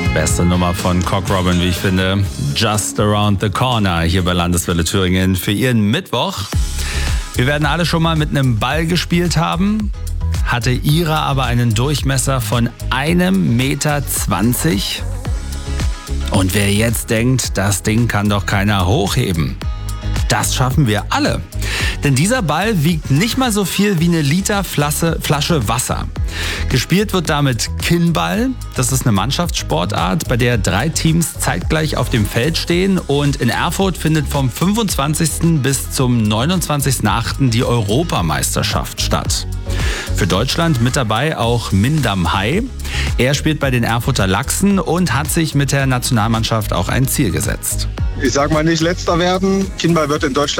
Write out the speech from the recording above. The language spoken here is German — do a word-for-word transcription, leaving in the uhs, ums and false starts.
Beste Nummer von Cock Robin, wie ich finde. Just Around the Corner hier bei Landeswelle Thüringen für Ihren Mittwoch. Wir werden alle schon mal mit einem Ball gespielt haben. Hatte Ihrer aber einen Durchmesser von einem Meter zwanzig. Und wer jetzt denkt, das Ding kann doch keiner hochheben. Das schaffen wir alle. Denn dieser Ball wiegt nicht mal so viel wie eine Liter Flasche, Flasche Wasser. Gespielt wird damit Kinnball. Das ist eine Mannschaftssportart, bei der drei Teams zeitgleich auf dem Feld stehen. Und in Erfurt findet vom fünfundzwanzigsten bis zum neunundzwanzigsten achten die Europameisterschaft statt. Für Deutschland mit dabei auch Mindam Hai. Er spielt bei den Erfurter Lachsen und hat sich mit der Nationalmannschaft auch ein Ziel gesetzt. Ich sag mal nicht Letzter werden. Kinnball wird in Deutschland